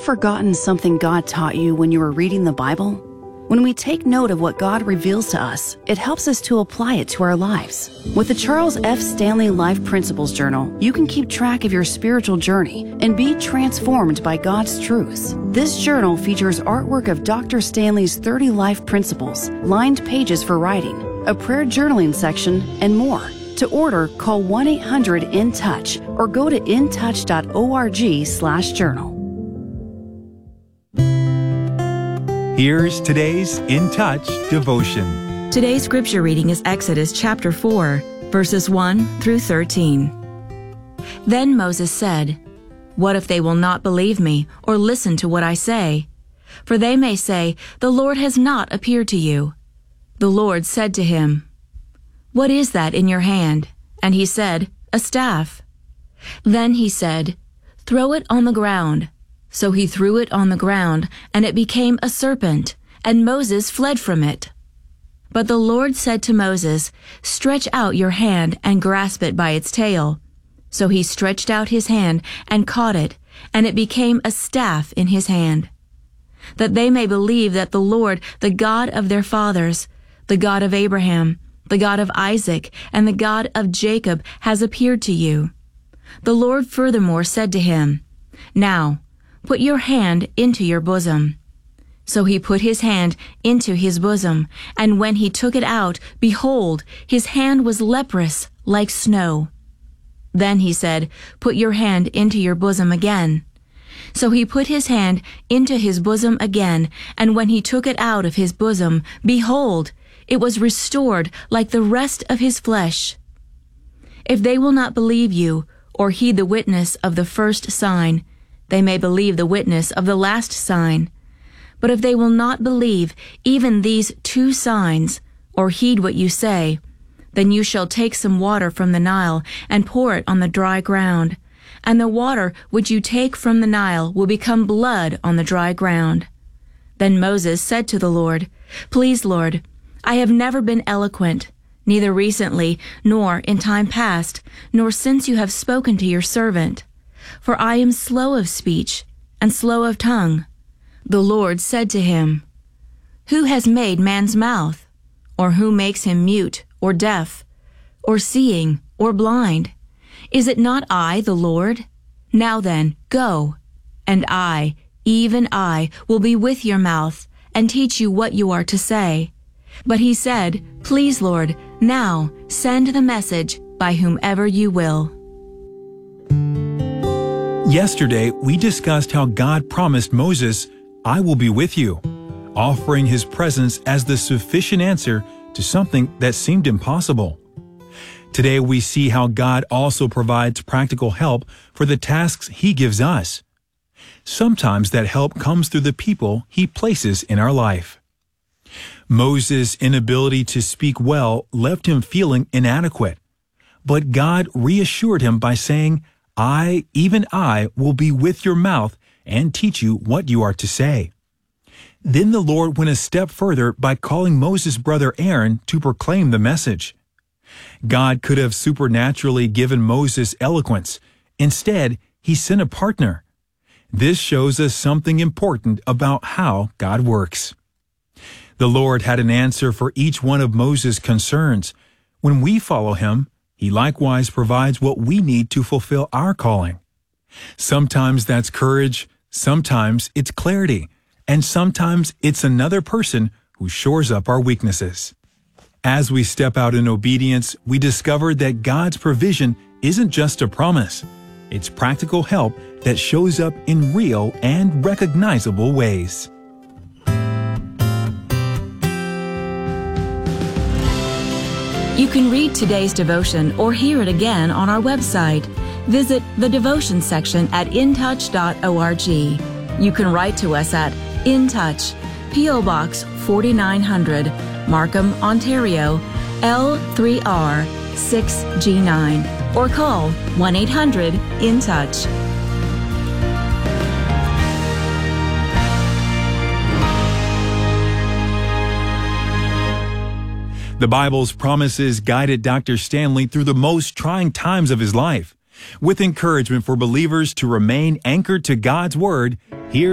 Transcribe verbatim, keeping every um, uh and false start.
forgotten something God taught you when you were reading the Bible? When we take note of what God reveals to us, it helps us to apply it to our lives. With the Charles F. Stanley Life Principles Journal, you can keep track of your spiritual journey and be transformed by God's truths. This journal features artwork of Doctor Stanley's thirty life principles, lined pages for writing, a prayer journaling section, and more. To order, call one eight hundred in touch or go to intouch dot org slash journal. Here's today's In Touch devotion. Today's scripture reading is Exodus chapter four, verses one through thirteen. Then Moses said, "What if they will not believe me or listen to what I say? For they may say, 'The Lord has not appeared to you.' The Lord said to him, 'What is that in your hand?' And he said, 'A staff.' Then he said, 'Throw it on the ground.' So he threw it on the ground, and it became a serpent, and Moses fled from it. But the Lord said to Moses, 'Stretch out your hand and grasp it by its tail.' So he stretched out his hand and caught it, and it became a staff in his hand. That they may believe that the Lord, the God of their fathers, the God of Abraham, the God of Isaac, and the God of Jacob has appeared to you." The Lord furthermore said to him, "Now, put your hand into your bosom." So he put his hand into his bosom, and when he took it out, behold, his hand was leprous like snow. Then he said, "Put your hand into your bosom again." So he put his hand into his bosom again, and when he took it out of his bosom, behold, it was restored like the rest of his flesh. If they will not believe you, or heed the witness of the first sign, they may believe the witness of the last sign. But if they will not believe even these two signs, or heed what you say, then you shall take some water from the Nile and pour it on the dry ground, and the water which you take from the Nile will become blood on the dry ground. Then Moses said to the Lord, "Please, Lord, I have never been eloquent, neither recently, nor in time past, nor since you have spoken to your servant. For I am slow of speech and slow of tongue." The Lord said to him, "Who has made man's mouth? Or who makes him mute or deaf, or seeing or blind? Is it not I, the Lord? Now then, go, and I, even I, will be with your mouth and teach you what you are to say." But he said, "Please, Lord, now send the message by whomever you will." Yesterday, we discussed how God promised Moses, "I will be with you," offering his presence as the sufficient answer to something that seemed impossible. Today, we see how God also provides practical help for the tasks he gives us. Sometimes that help comes through the people he places in our life. Moses' inability to speak well left him feeling inadequate, but God reassured him by saying, "I, even I, will be with your mouth and teach you what you are to say." Then the Lord went a step further by calling Moses' brother Aaron to proclaim the message. God could have supernaturally given Moses eloquence. Instead, he sent a partner. This shows us something important about how God works. The Lord had an answer for each one of Moses' concerns. When we follow him, he likewise provides what we need to fulfill our calling. Sometimes that's courage, sometimes it's clarity, and sometimes it's another person who shores up our weaknesses. As we step out in obedience, we discover that God's provision isn't just a promise. It's practical help that shows up in real and recognizable ways. You can read today's devotion or hear it again on our website. Visit the devotion section at intouch dot org. You can write to us at In Touch, P O Box forty-nine hundred, Markham, Ontario, L three R six G nine, or call one eight hundred in touch. The Bible's promises guided Doctor Stanley through the most trying times of his life. With encouragement for believers to remain anchored to God's Word, here